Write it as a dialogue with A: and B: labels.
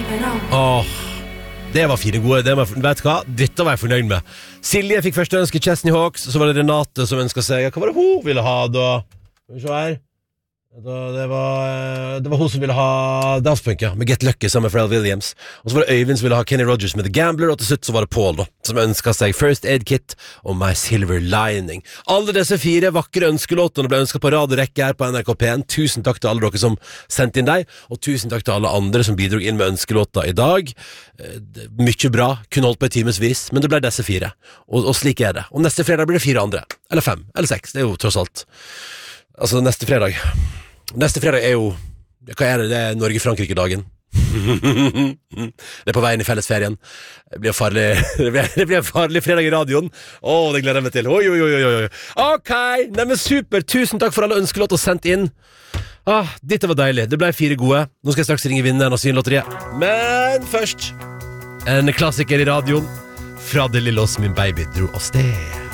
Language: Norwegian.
A: Åh, det var fire gode. Vet du hva? Dette var jeg fornøyd med. Silje fikk første ønske Chesney Hawks. Så var det Renate som ønsket seg. Hva var det hun ville ha da? Skal vi se her. Det var hun som ville ha Daft Punk, ja, med Get Lucky sammen med Pharrell Williams. Og så var det Øyvind som ville ha Kenny Rogers med The Gambler. Og til slutt så var det Paul da, som ønsket seg First Aid Kit og My Silver Lining. Alle disse fire vakre ønskelåtene ble ønsket på rad og rekke her på NRK P1. Tusen takk til alle dere som sendte inn deg, og tusen takk til alle andre som bidrog inn med ønskelåter i dag. Mykje bra, kun holdt på i timesvis, men det ble disse fire. Og slik er det. Og neste fredag blir det 4 andre. Eller 5, eller 6, det er jo tross alt. Altså neste fredag er jo, hva er det? Det er Norge-Frankrike-dagen. Det er på veien i fellesferien. Det blir en farlig fredag i radioen. Det gleder jeg meg til. Oi. Ok, men super. Tusen takk for alle ønskelåter sendt inn. Dette var deilig. Det ble 4 gode. Nå skal jeg straks ringe vinneren av Synlotteriet. Men først en klassiker i radioen fra det lille oss min baby dro av sted.